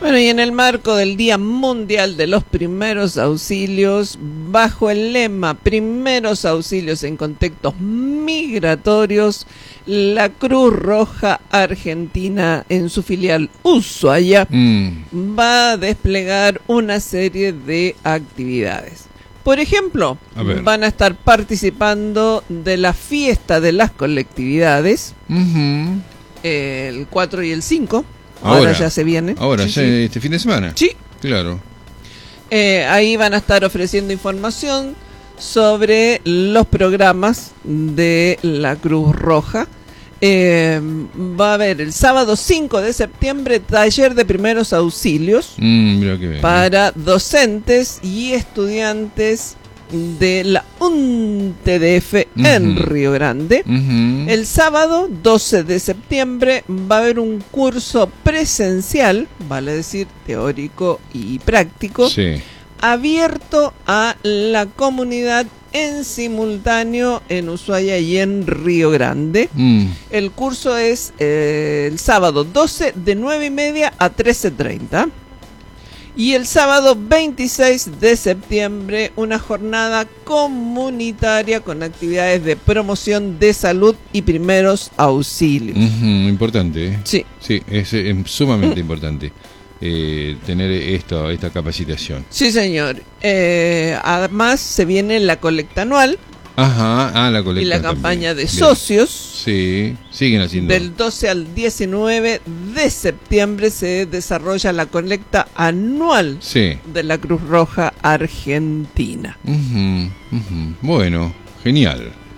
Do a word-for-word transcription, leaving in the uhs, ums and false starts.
Bueno, y en el marco del Día Mundial de los Primeros Auxilios, bajo el lema Primeros Auxilios en Contextos Migratorios, la Cruz Roja Argentina, en su filial Ushuaia, mm. va a desplegar una serie de actividades. Por ejemplo, a van a estar participando de la fiesta de las colectividades, uh-huh. el cuatro y el cinco. Ahora, ahora ya se viene. Ahora, sí, ya sí. Este fin de semana. Sí. Claro. Eh, ahí van a estar ofreciendo información sobre los programas de la Cruz Roja. Eh, va a haber el sábado cinco de septiembre taller de primeros auxilios mm, mira qué bien, para ¿eh? docentes y estudiantes de la U N T D F uh-huh. en Río Grande. Uh-huh. El sábado doce de septiembre va a haber un curso presencial, vale decir teórico y práctico, sí. abierto a la comunidad en simultáneo en Ushuaia y en Río Grande. Mm. El curso es eh, el sábado doce de nueve y media a trece treinta. Y el sábado veintiséis de septiembre, una jornada comunitaria con actividades de promoción de salud y primeros auxilios. Uh-huh, importante, ¿eh? Sí. Sí, es, es sumamente importante eh, tener esto, esta capacitación. Sí, señor. Eh, además, se viene la colecta anual. Ajá, ah, la colecta. Y la campaña también. de socios. Sí, siguen haciendo. Del doce al diecinueve de septiembre se desarrolla la colecta anual sí. de la Cruz Roja Argentina. Uh-huh, uh-huh. Bueno, genial.